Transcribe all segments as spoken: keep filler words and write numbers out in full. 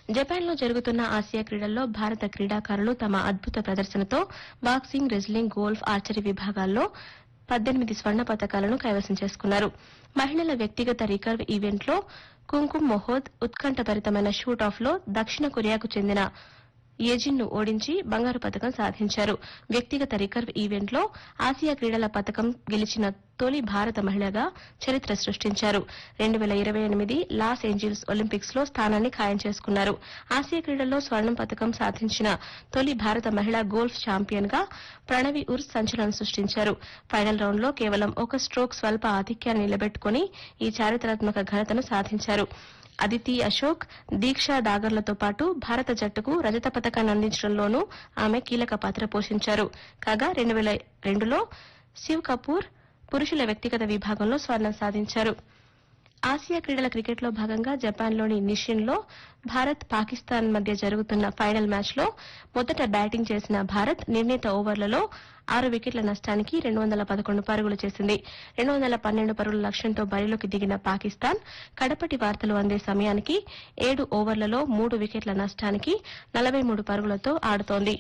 జపాన్లో జరుగుతున్న ఆసియా క్రీడల్లో భారత క్రీడాకారులు తమ అద్భుత ప్రదర్శనతో బాక్సింగ్, రెజ్లింగ్, గోల్ఫ్, ఆర్చరీ విభాగాల్లో పద్దెనిమిది స్వర్ణ పతకాలను కైవసం చేసుకున్నారు. మహిళల వ్యక్తిగత రికర్వ్ ఈవెంట్లో కుంకుమ్ మొహోద్ ఉత్కంఠభరితమైన షూట్ ఆఫ్ లో దక్షిణ కొరియాకు చెందిన యెజిన్ ను ఓడించి బంగారు పతకం సాధించారు. వ్యక్తిగత రికర్వ్ ఈవెంట్లో ఆసియా క్రీడల పతకం గెలిచిన తొలి భారత మహిళగా చరిత్ర సృష్టించారు. రెండు వేల ఇరవై ఎనిమిది లాస్ ఏంజల్స్ ఒలింపిక్స్ లో స్థానాన్ని ఖాయం చేసుకున్నారు. ఆసియా క్రీడల్లో స్వర్ణం పతకం సాధించిన తొలి భారత మహిళా గోల్ఫ్ ఛాంపియన్ గా ప్రణవి ఉర్స్ సంచలనం సృష్టించారు. ఫైనల్ రౌండ్ లో కేవలం ఒక స్ట్రోక్ స్వల్ప ఆధిక్యాన్ని నిలబెట్టుకుని ఈ చారిత్రాత్మక ఘనతను సాధించారు. అదితి అశోక్, దీక్షా దాగర్లతో పాటు భారత జట్టుకు రజత పతకాన్ని అందించడంలోనూ ఆమె కీలక పాత్ర పోషించారు. కాగా రెండు వేల రెండులో శివ్ కపూర్ పురుషుల వ్యక్తిగత విభాగంలో స్వర్ణం సాధించారు. ఆసియా క్రీడల క్రికెట్లో భాగంగా జపాన్లోని నిషిన్ లో భారత్ పాకిస్తాన్ మధ్య జరుగుతున్న ఫైనల్ మ్యాచ్ లో మొదట బ్యాటింగ్ చేసిన భారత్ నిర్ణీత ఓవర్లలో ఆరు వికెట్ల నష్టానికి రెండు వందల పదకొండు పరుగులు చేసింది. రెండు వందల పన్నెండు పరుగుల లక్ష్యంతో బరిలోకి దిగిన పాకిస్తాన్ కడపటి వార్తలు అందే సమయానికి ఏడు ఓవర్లలో మూడు వికెట్ల నష్టానికి నలభై మూడు పరుగులతో ఆడుతోంది.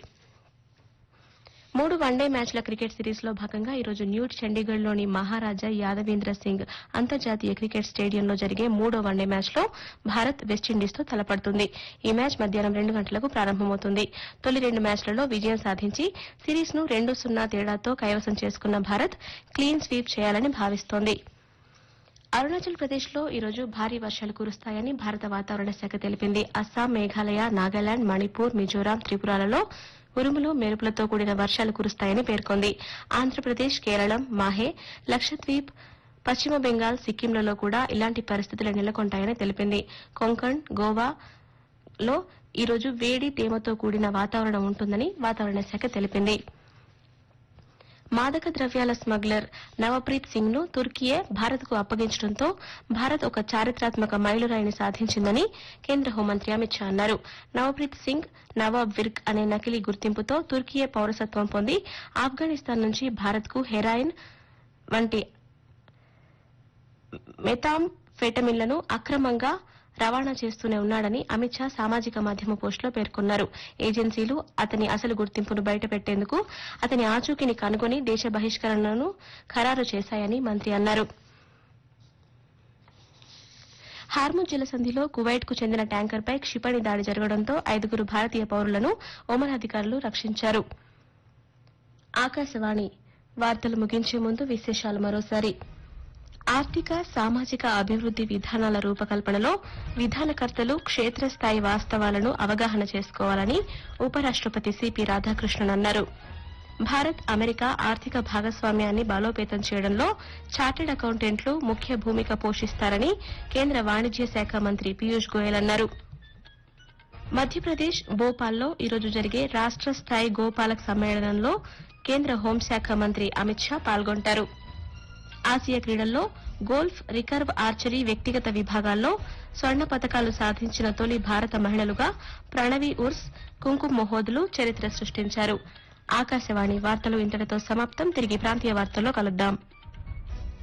మూడు వన్డే మ్యాచ్ల క్రికెట్ సిరీస్ లో భాగంగా ఈరోజు న్యూ చండీగఢ్లోని మహారాజా యాదవేంద్ర సింగ్ అంతర్జాతీయ క్రికెట్ స్టేడియంలో జరిగే మూడో వన్డే మ్యాచ్లో భారత్ వెస్టిండీస్ తో తలపడుతుంది. ఈ మ్యాచ్ మధ్యాహ్నం రెండు గంటలకు ప్రారంభమవుతుంది. తొలి రెండు మ్యాచ్లలో విజయం సాధించి సిరీస్ ను రెండు సున్నా తేడాతో కైవసం చేసుకున్న భారత్ క్లీన్ స్వీప్ చేయాలని భావిస్తోంది. అరుణాచల్ ప్రదేశ్ లో ఈరోజు భారీ వర్షాలు కురుస్తాయని భారత వాతావరణ శాఖ తెలిపింది. అస్సాం, మేఘాలయ, నాగాలాండ్, మణిపూర్, మిజోరాం, త్రిపురలలో ఉరుములు, మెరుపులతో కూడిన వర్షాలు కురుస్తాయని పేర్కొంది. ఆంధ్రప్రదేశ్, కేరళం, మాహే, లక్షద్వీప్, పశ్చిమ బెంగాల్, సిక్కింలలో కూడా ఇలాంటి పరిస్థితులు నెలకొంటాయని తెలిపింది. కొంకణ్, గోవాలో ఈరోజు వేడి, తేమతో కూడిన వాతావరణం ఉంటుందని వాతావరణ శాఖ తెలిపింది. మాదక ద్రవ్యాల స్మగ్లర్ నవప్రీత్ సింగ్ ను తుర్కియే భారత్ కు అప్పగించడంతో భారత్ ఒక చారిత్రాత్మక మైలురాయిని సాధించిందని కేంద్ర హోంమంత్రి అమిత్ షా అన్నారు. నవప్రీత్ సింగ్ నవాబ్ విర్క్ అనే నకిలీ గుర్తింపుతో తుర్కియే పౌరసత్వం పొంది ఆఫ్ఘనిస్తాన్ నుంచి భారత్ కు హెరాయిన్ వంటి మెథాంఫెటమిన్లను అక్రమంగా రవాణా చేస్తూనే ఉన్నాడని అమిత్ షా సామాజిక మాధ్యమ పోస్టులో పేర్కొన్నారు. ఏజెన్సీలు అతని అసలు గుర్తింపును బయటపెట్టేందుకు అతని ఆచూకీని కనుగొని దేశ బహిష్కరణను ఖరారు చేశాయని మంత్రి అన్నారు. హార్ముజ్ జలసంధిలో కువైట్ కు చెందిన ట్యాంకర్పై క్షిపణి దాడి జరగడంతో ఐదుగురు భారతీయ పౌరులను ఒమన్ అధికారులు రక్షించారు. ఆకాశవాణి వార్తలు ముగించే ముందు విశేషాలు మరోసారి. ఆర్థిక, సామాజిక అభివృద్ది విధానాల రూపకల్పనలో విధానకర్తలు క్షేత్రస్థాయి వాస్తవాలను అవగాహన చేసుకోవాలని ఉపరాష్టపతి సిపి రాధాకృష్ణన్ అన్నారు. భారత్, అమెరికా ఆర్థిక భాగస్వామ్యాన్ని బలోపేతం చేయడంలో చార్టెడ్ అకౌంటెంట్లు ముఖ్య భూమిక పోషిస్తారని కేంద్ర వాణిజ్య శాఖ మంత్రి పీయూష్ గోయల్ అన్నారు. మధ్యప్రదేశ్ భోపాల్లో ఈరోజు జరిగే రాష్ట స్థాయి గోపాలక్ సమ్మేళనంలో కేంద్ర హోంశాఖ మంత్రి అమిత్ షా పాల్గొంటారు. ఆసియా క్రీడల్లో గోల్ఫ్, రికర్వ్, ఆర్చరీ వ్యక్తిగత విభాగాల్లో స్వర్ణ పతకాలు సాధించిన తొలి భారత మహిళలుగా ప్రణవి ఉర్స్, కుంకుమ్ మొహోద్లు చరిత్ర సృష్టించారు. ఆకాశవాణి వార్తలు ఇంతటితో సమాప్తం. తిరిగి ప్రాంతీయ వార్తల్లో కలుద్దాం.